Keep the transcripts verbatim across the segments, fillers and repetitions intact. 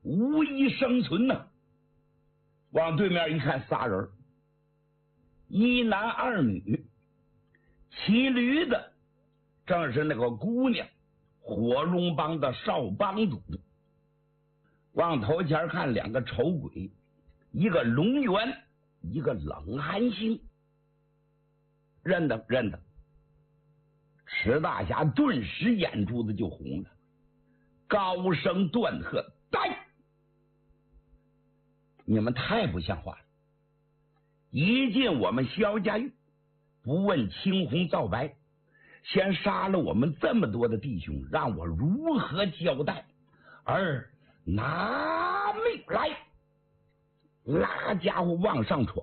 无一生存呐、啊。往对面一看，仨人，一男二女，骑驴的正是那个姑娘，火龙帮的少帮主。往头前看，两个丑鬼，一个龙元，一个冷寒星。认得认得，池大侠顿时眼珠子就红了，高声断喝：“呆！你们太不像话了！一进我们萧家狱，不问青红皂白，先杀了我们这么多的弟兄，让我如何交代？而拿命来，拉家伙往上闯。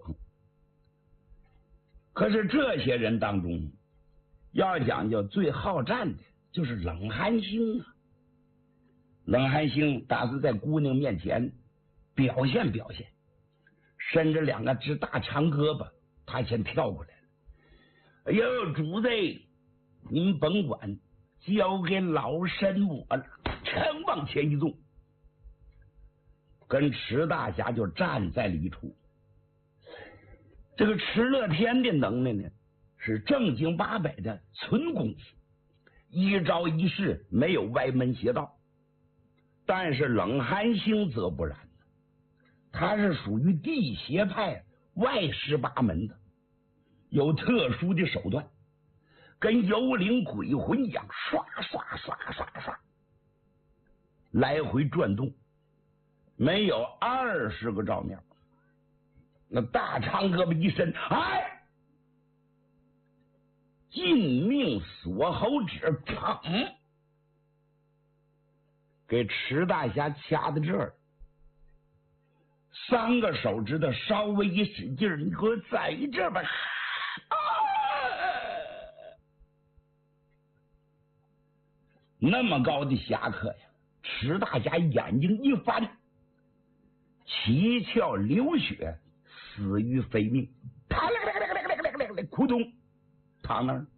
可是这些人当中，要讲究最好战的就是冷寒星啊。冷寒星打算在姑娘面前表现表现，伸着两个只大长胳膊，他先跳过来了。哎呦，主子，您甭管，交给老身我了。噌往前一纵，跟池大侠就站在了一处。这个池乐天的能耐呢，是正经八百的纯功夫，一招一式没有歪门邪道。但是冷寒星则不然，他是属于地邪派，外十八门的，有特殊的手段，跟幽灵鬼魂一样，刷刷刷刷刷来回转动，没有二十个照面。那大长胳膊一伸，哎，禁命锁喉指，砰，给池大侠掐到这儿，三个手指头稍微一使劲儿，你给我在这吧。啊！那么高的侠客呀！池大侠眼睛一翻，七窍流血，死于非命。啪啦啦啦啦啦啦啦，扑通，躺那儿。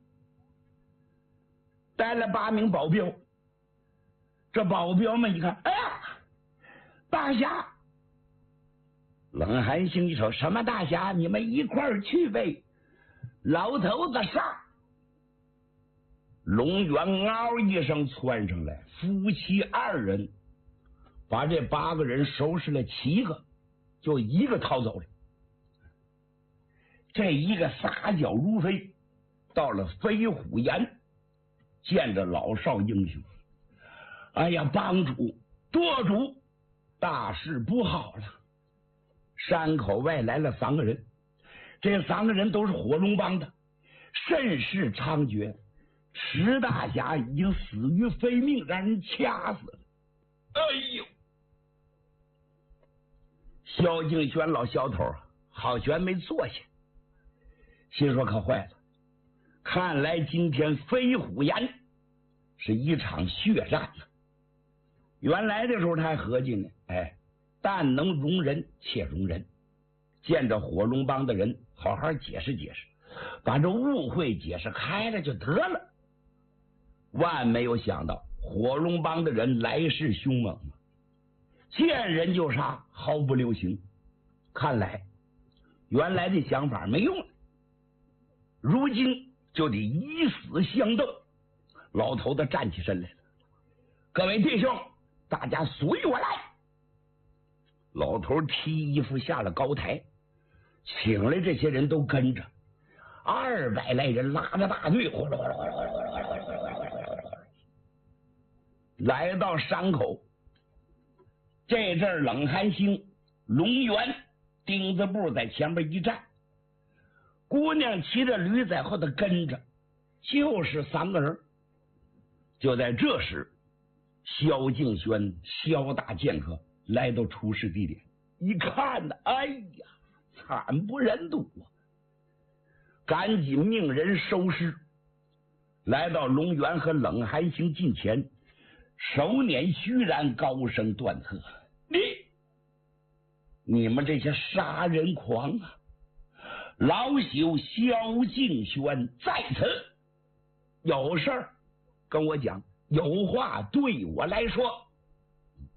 带了八名保镖，这保镖们一看，哎呀，大侠！冷寒星一瞅，什么大侠？你们一块儿去呗。老头子上。龙元嗷一声窜上来，夫妻二人把这八个人收拾了七个，就一个逃走了。这一个撒脚如飞，到了飞虎岩，见着老少英雄。哎呀，帮主舵主，大事不好了！山口外来了三个人，这三个人都是火龙帮的，甚是猖獗。池大侠已经死于非命，让人掐死了。哎呦！萧敬轩老小头好悬没坐下，心说可坏了，看来今天飞虎岩是一场血战呢。原来的时候他还合计呢，哎，但能容人且容人，见着火龙帮的人好好解释解释，把这误会解释开了就得了。万没有想到，火龙帮的人来势凶猛，见人就杀，毫不留情。看来原来的想法没用了，如今就得以死相斗。老头子站起身来了，各位弟兄，大家随我来。老头提衣服下了高台，请来这些人都跟着，二百来人拉着大队，哗啦哗啦哗啦哗啦哗啦哗啦哗啦哗啦哗啦来到山口。这阵儿冷寒星、龙元、钉子布在前面一站，姑娘骑着驴在后头跟着，就是三个人。就在这时，萧敬轩、萧大剑客来到出事地点，一看呢，哎呀，惨不忍睹啊！赶紧命人收尸，来到龙元和冷寒星近前，手捻虚髯，高声断喝：“你，你们这些杀人狂啊！老朽萧敬轩在此，有事儿跟我讲，有话对我来说。”